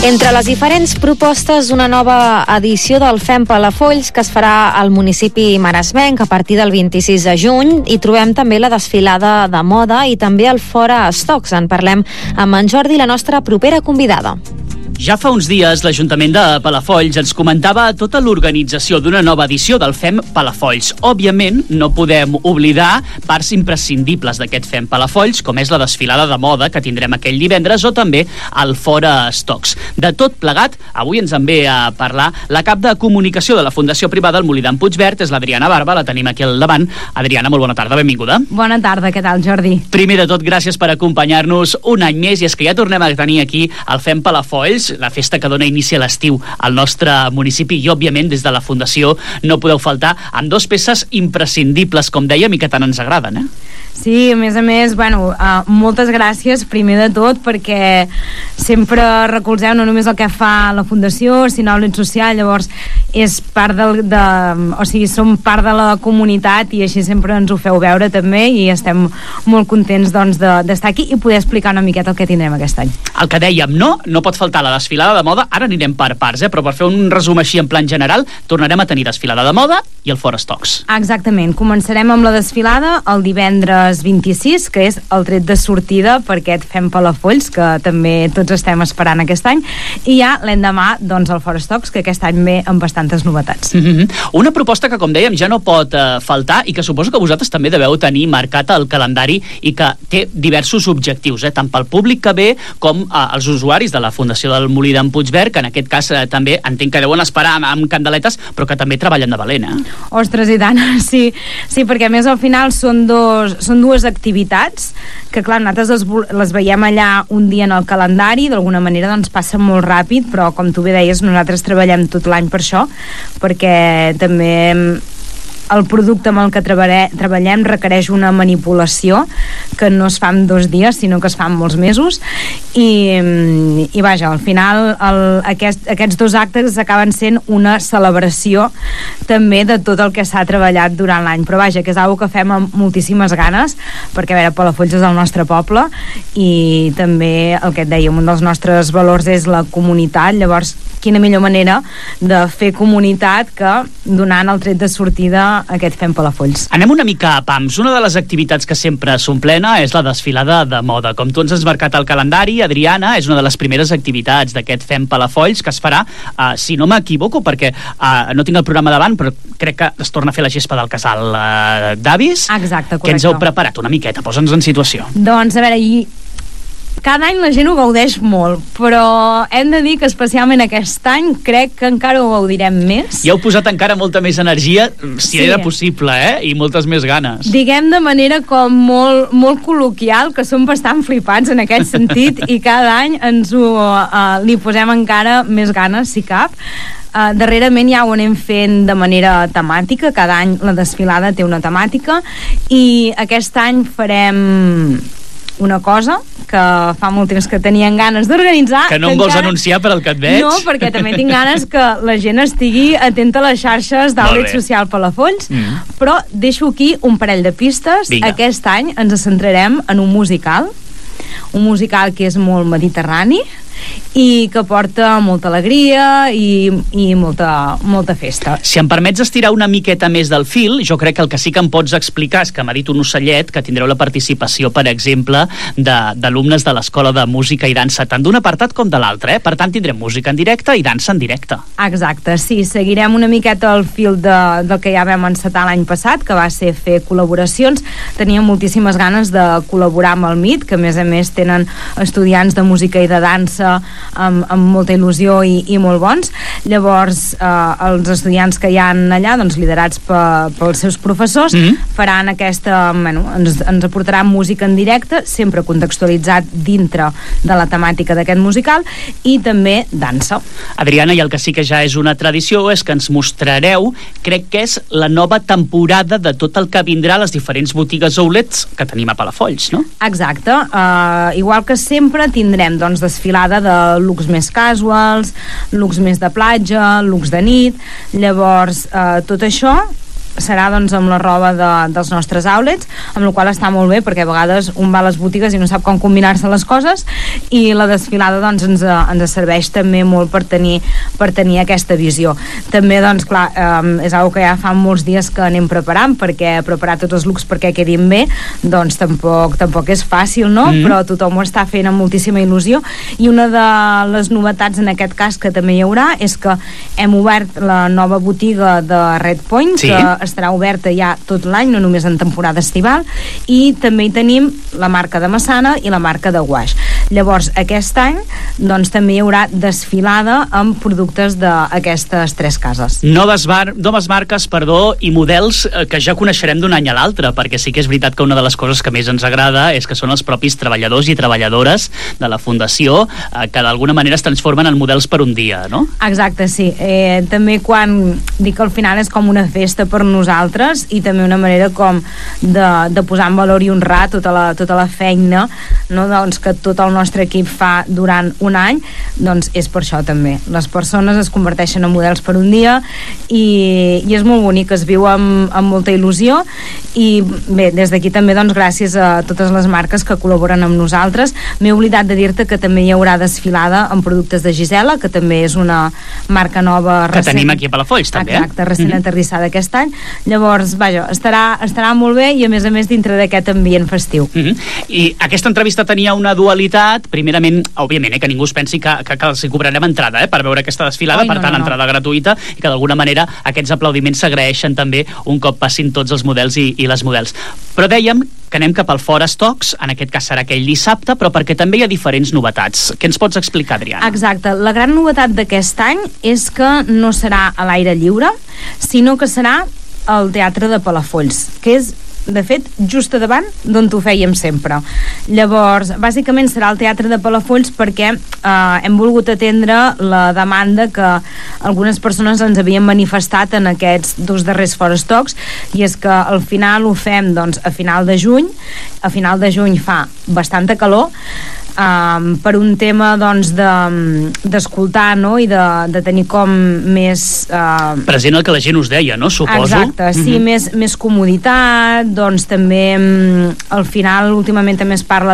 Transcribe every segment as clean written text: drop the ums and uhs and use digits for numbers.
Entre les diferents propostes, una nova edició del Fem Palafolls que es farà al municipi maresmenc a partir del 26 de juny. Hi trobem també la desfilada de moda i també el Fora Stocks. En parlem amb en Jordi, la nostra propera convidada. Ja fa uns dies l'Ajuntament de Palafolls ens comentava tota l'organització d'una nova edició del Fem Palafolls. Òbviament, no podem oblidar parts imprescindibles d'aquest Fem Palafolls, com és la desfilada de moda que tindrem aquell divendres o també el Fora Stocks. De tot plegat, avui ens en ve a parlar la cap de comunicació de la Fundació Privada El Molí d'en Puigverd, és l'Adriana Barba, la tenim aquí al davant. Adriana, molt bona tarda, benvinguda. Bona tarda, què tal, Jordi? Primer de tot, gràcies per acompanyar-nos un any més, i és que ja tornem a tenir aquí el Fem Palafolls, la festa que dona inici a l'estiu al nostre municipi, i òbviament des de la Fundació no podeu faltar amb dues peces imprescindibles, com dèiem, i que tant ens agraden, Sí, a més, moltes gràcies primer de tot, perquè sempre recolzeu no només el que fa la Fundació, sinó l'Obra Social. Llavors és part som part de la comunitat i així sempre ens ho feu veure també, i estem molt contents d'estar aquí i poder explicar una miqueta el que tindrem aquest any. El que dèiem, no pot faltar la desfilada de moda. Ara anirem per parts, però per fer un resum així en plan general, tornarem a tenir desfilada de moda i el Fora Stocks. Exactament, començarem amb la desfilada el divendres 26, que és el tret de sortida per aquest Fem Palafolls, que també tots estem esperant aquest any, i ja l'endemà, el Fora Stocks, que aquest any ve amb bastantes novetats. Una proposta que, com dèiem, ja no pot faltar, i que suposo que vosaltres també deveu tenir marcat al calendari, i que té diversos objectius, tant pel públic que ve com els usuaris de la Fundació del Molí d'en Puigverd, que en aquest cas també entenc que deuen esperar amb candeletes, però que també treballen de valent, Ostres, i tant, sí, perquè a més al final són dues activitats que, clar, nosaltres les veiem allà un dia en el calendari, d'alguna manera passa molt ràpid, però com tu bé deies, nosaltres treballem tot l'any per això, perquè també el producte amb el que treballem requereix una manipulació que no es fa en 2 dies, sinó que es fa en molts mesos, i vaja, al final aquests 2 actes acaben sent una celebració també de tot el que s'ha treballat durant l'any, però vaja, que és una que fem amb moltíssimes ganes, perquè a veure, Palafolls és el nostre poble i també el que et dèiem, un dels nostres valors és la comunitat. Llavors quina millor manera de fer comunitat que donant el tret de sortida aquest Fem Palafolls. Anem una mica a pams. Una de les activitats que sempre s'omplena és la desfilada de moda. Com tu ens has marcat al calendari, Adriana, és una de les primeres activitats d'aquest Fem Palafolls que es farà, si no m'equivoco, perquè no tinc el programa davant, però crec que es torna a fer la gespa del casal d'avis. Exacte, correcte. Que ens heu preparat una miqueta, posa'ns en situació. Doncs a veure, cada any la gent ho gaudeix molt, però hem de dir que especialment aquest any crec que encara ho gaudirem més. I heu posat encara molta més energia, si era possible, i moltes més ganes. Diguem de manera com molt col·loquial, que som bastant flipats en aquest sentit, i cada any li posem encara més ganes, si cap. Darrerament ja ho anem fent de manera temàtica, cada any la desfilada té una temàtica, i aquest any farem una cosa que fa molt temps que tenien ganes d'organitzar. Que no em vols anunciar per al que et veig? No, perquè també tinc ganes que la gent estigui atenta a les xarxes d'Àmbit Social Palafolls, però deixo aquí un parell de pistes. Vinga. Aquest any ens centrarem en un musical que és molt mediterrani i que porta molta alegria i molta festa. Si em permets estirar una miqueta més del fil, jo crec que el que sí que em pots explicar és que m'ha dit un ocellet que tindreu la participació, per exemple, d'alumnes de l'Escola de Música i Dansa, tant d'un apartat com de l'altre, Per tant, tindrem música en directe i dansa en directe. Exacte, sí, seguirem una miqueta el fil del que ja vam encetar l'any passat, que va ser fer col·laboracions. Teníem moltíssimes ganes de col·laborar amb el MIT, que a més tenen estudiants de música i de dansa amb molta il·lusió i molt bons. Llavors els estudiants que hi ha allà, liderats pels seus professors, faran ens aportaran música en directe, sempre contextualitzat dintre de la temàtica d'aquest musical, i també dansa. Adriana, i el que sí que ja és una tradició és que ens mostrareu, crec que és la nova temporada de tot el que vindrà a les diferents botigues outlets que tenim a Palafolls, no? Exacte, igual que sempre tindrem desfilada de looks més casuals, looks més de platja, looks de nit. Llavors tot això serà doncs amb la roba dels nostres outlets, amb la qual està molt bé, perquè a vegades un va a les botigues i no sap com combinar-se les coses, i la desfilada doncs ens serveix també molt per tenir aquesta visió. També doncs clar, és una que ja fa molts dies que anem preparant, perquè preparar tots els looks perquè quedin bé doncs tampoc és fàcil, no? Però tothom ho està fent amb moltíssima il·lusió, i una de les novetats en aquest cas que també hi haurà és que hem obert la nova botiga de Red Point, que estarà oberta ja tot l'any, no només en temporada estival, i també hi tenim la marca de Massana i la marca de Wash. Llavors aquest any doncs també hi haurà desfilada amb productes d'aquestes tres cases. Noves marques, i models que ja coneixerem d'un any a l'altre, perquè sí que és veritat que una de les coses que més ens agrada és que són els propis treballadors i treballadores de la Fundació que d'alguna manera es transformen en models per un dia, no? Exacte, sí. També quan dic que al final és com una festa per nosaltres, i també una manera com de posar en valor i honrar tota la feina, no? Doncs que tot el nostre equip fa durant un any, doncs és per això també. Les persones es converteixen en models per un dia, i és molt bonic, es viu amb molta il·lusió, i bé, des d'aquí també doncs gràcies a totes les marques que col·laboren amb nosaltres. M'he oblidat de dir-te que també hi haurà desfilada amb productes de Gisela, que també és una marca nova que tenim aquí a Palafolls també. Exacte, recent aterrissada aquest any. Llavors, vaja, estarà molt bé, i a més dintre d'aquest ambient festiu. I aquesta entrevista tenia una dualitat, primerament, òbviament, que ningú es pensi que els cobrarem entrada per veure aquesta desfilada, per tant, entrada gratuïta, i que d'alguna manera aquests aplaudiments s'agraeixen també un cop passin tots els models i les models. Però dèiem que anem cap al Fora Stocks, en aquest cas serà aquell dissabte, però perquè també hi ha diferents novetats. Què ens pots explicar, Adriana? Exacte. La gran novetat d'aquest any és que no serà a l'aire lliure, sinó que serà al Teatre de Palafolls, que és, de fet, just a davant d'on ho fèiem sempre. Llavors, bàsicament serà al Teatre de Palafolls perquè hem volgut atendre la demanda que algunes persones ens havien manifestat en aquests 2 darrers Fora Stocks, i és que al final ho fem doncs a final de juny. A final de juny fa bastanta calor, per un tema doncs d'escoltar, no? I de tenir com més present el que la gent us deia, no? Suposo. Exacte, sí, més comoditat, doncs també al final últimament també es parla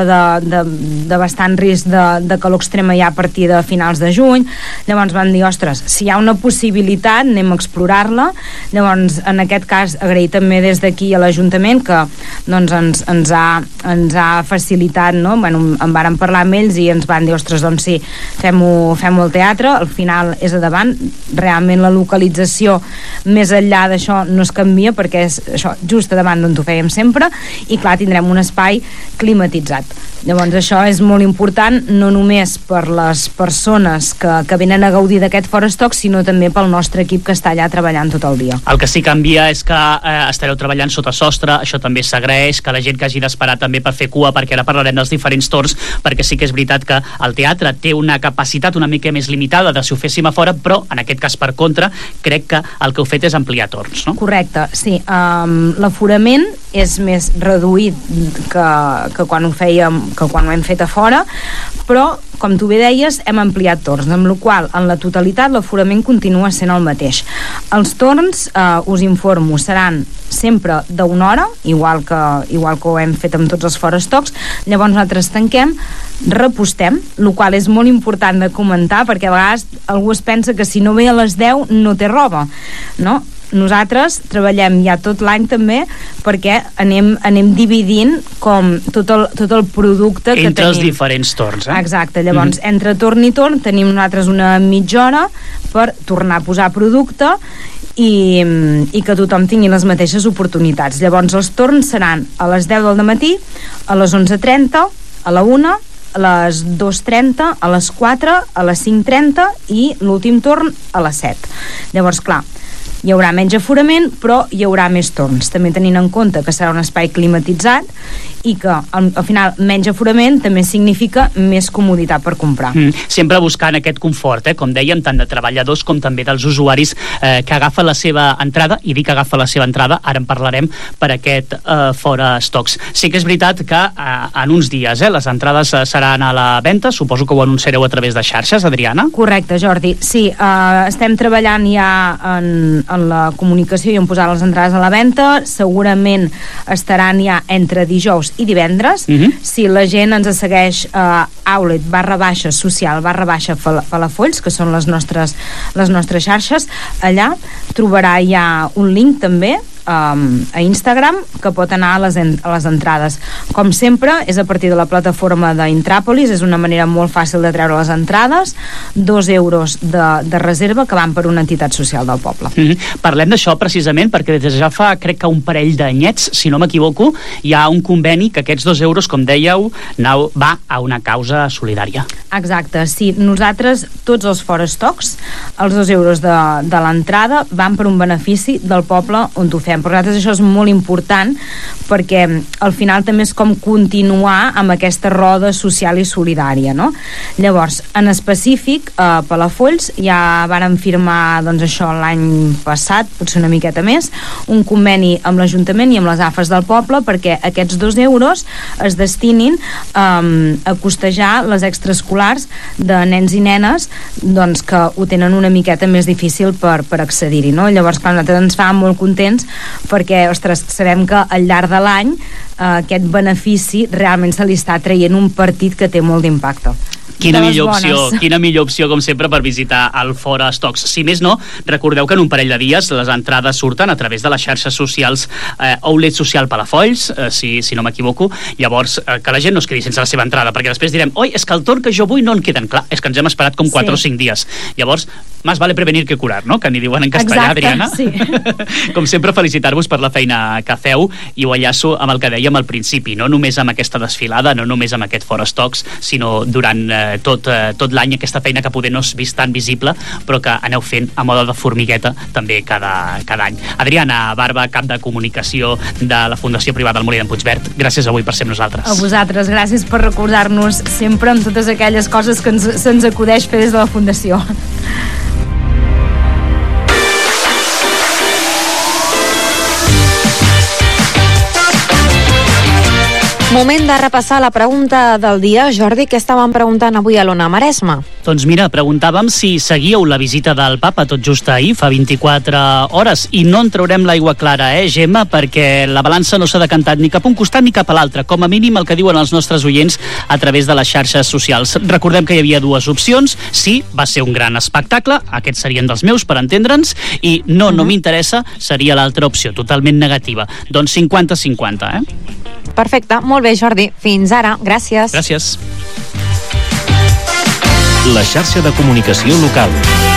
de bastant risc de calor extrema ja a partir de finals de juny. Llavors van dir, ostres, si hi ha una possibilitat anem a explorar-la. Llavors en aquest cas agrair també des d'aquí a l'Ajuntament que doncs ens ha facilitat, no? Bueno, en vàrem parlar amb ells i ens van dir, ostres, doncs sí, fem-ho al teatre, al final és a davant, realment la localització més enllà d'això no es canvia perquè és això, just a davant d'on ho fèiem sempre, i clar, tindrem un espai climatitzat. Llavors això és molt important, no només per les persones que venen a gaudir d'aquest Fora Stocks, sinó també pel nostre equip que està allà treballant tot el dia. El que sí que canvia és que estareu treballant sota sostre, això també s'agraeix, que la gent que hagi d'esperar també per fer cua, perquè ara parlarem dels diferents torns, perquè sí que és veritat que el teatre té una capacitat una mica més limitada de si ho féssim a fora, però en aquest cas per contra crec que el que heu fet és ampliar torns, no? Correcte, sí. L'aforament és més reduït que quan ho hem fet a fora, però com tu bé deies, hem ampliat torns, amb la qual en la totalitat l'aforament continua sent el mateix. Els torns, us informo, seran sempre d'una hora, igual que ho hem fet amb tots els Fora Stocks. Llavors nosaltres tanquem, repostem, el qual és molt important de comentar, perquè a vegades algú es pensa que si no ve a les 10 no té roba, no? Nosaltres treballem ja tot l'any també perquè anem dividint com tot el producte que tenim. Entre els diferents torns, Exacte, llavors entre torn i torn tenim nosaltres una mitja hora per tornar a posar producte i que tothom tingui les mateixes oportunitats. Llavors els torns seran a les 10 del matí, a les 11:30, a la 1, a les 2:30, a les 4, a les 5:30 i l'últim torn a les 7. Llavors, clar, hi haurà menys aforament, però hi haurà més torns, també tenint en compte que serà un espai climatitzat i que al final menys aforament també significa més comoditat per comprar. Sempre buscant aquest confort, com dèiem, tant de treballadors com també dels usuaris que agafen la seva entrada, i dic agafa la seva entrada, ara en parlarem, per aquest fora estocs. Sí que és veritat que en uns dies les entrades seran a la venda, suposo que ho anunciareu a través de xarxes, Adriana? Correcte, Jordi. Sí, estem treballant ja en la comunicació i en posar les entrades a la venda. Segurament estaran ja entre dijous i divendres. Si la gent ens segueix outlet/social/Palafolls, que són les nostres xarxes, allà trobarà ja un link també a Instagram que pot anar a les entrades. Com sempre, és a partir de la plataforma d'Intràpolis, és una manera molt fàcil de treure les entrades, 2 euros de reserva que van per una entitat social del poble. Parlem d'això precisament perquè des de ja fa, crec que un parell d'anyets, si no m'equivoco, hi ha un conveni que aquests 2 euros, com dèieu, va a una causa solidària. Exacte, sí. Nosaltres, tots els fora estocs, els 2 euros de l'entrada van per un benefici del poble on ho fem. Per nosaltres això és molt important perquè al final també és com continuar amb aquesta roda social i solidària, no? Llavors, en específic, a Palafolls ja varen firmar això l'any passat, potser una miqueta més, un conveni amb l'Ajuntament i amb les AFES del poble perquè aquests 2 euros es destinin a costejar les extraescolars de nens i nenes que ho tenen una miqueta més difícil per accedir-hi, no? Llavors, clar, nosaltres ens fa molt contents perquè, ostres, sabem que al llarg de l'any aquest benefici realment se li està traient un partit que té molt d'impacte. Quina millor opció, com sempre, per visitar el Fora Estocs. Si més no, recordeu que en un parell de dies les entrades surten a través de les xarxes socials Outlet Social Palafolls, si no m'equivoco. Llavors, que la gent no es quedi sense la seva entrada, perquè després direm, oi, és que el torn que jo vull no en queden. Clar, és que ens hem esperat com 4 o 5 dies. Llavors, más vale prevenir que curar, no? Que n'hi diuen en castellà, Adriana. Sí. Com sempre, felicitar-vos per la feina que feu i ho enllaço amb el que dèiem al principi, no només amb aquesta desfilada, no només amb aquest Fora Estocs, sinó durant tot l'any, aquesta feina que poder no és vist tan visible, però que aneu fent a moda de formigueta també cada any. Adriana Barba, cap de comunicació de la Fundació Privada del Molí d'en Puigverd, gràcies avui per ser amb nosaltres. A vosaltres, gràcies per recordar-nos sempre amb totes aquelles coses que se'ns acudeix fer des de la Fundació. Moment de repassar la pregunta del dia. Jordi, què estàvem preguntant avui a l'Ona Maresme? Doncs mira, preguntàvem si seguíeu la visita del papa tot just ahir, fa 24 hores, i no en traurem l'aigua clara, Gemma, perquè la balança no s'ha decantat ni cap un costat ni cap a l'altre, com a mínim el que diuen els nostres oients a través de les xarxes socials. Recordem que hi havia 2 opcions: sí, va ser un gran espectacle, aquests serien dels meus, per entendre'ns, i no m'interessa, seria l'altra opció, totalment negativa. Doncs 50-50, Perfecte, molt bé, Jordi. Fins ara. Gràcies. Gràcies. La xarxa de comunicació local.